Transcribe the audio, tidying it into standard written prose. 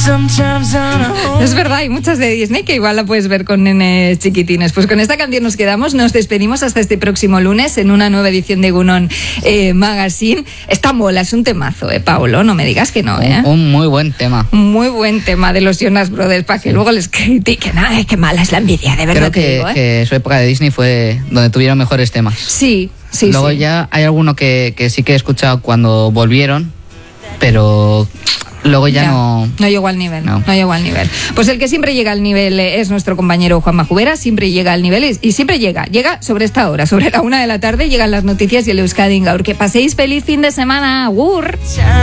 Es verdad, hay muchas de Disney que igual la puedes ver con nenes chiquitines. Pues con esta canción nos quedamos, nos despedimos hasta este próximo lunes en una nueva edición de Egunon Magazine. Está mola, es un temazo, Paulo, no me digas que no, Un muy buen tema. Muy buen tema de los Jonas Brothers, para que luego les critiquen. Ay, qué mala es la envidia, de verdad. Creo que su época de Disney fue donde tuvieron mejores temas. Sí. Luego ya hay alguno que sí que he escuchado cuando volvieron, pero luego ya no llegó al nivel. No llegó al nivel. Pues el que siempre llega al nivel es nuestro compañero Juanma Jubera, siempre llega al nivel y siempre llega sobre esta hora, sobre la 1 de la tarde, llegan las noticias y el Euskadi Gaur. Que paséis feliz fin de semana. ¡Agur!